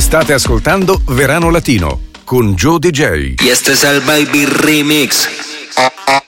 State ascoltando Verano Latino con Joe DJ. Y este es el Baby Remix.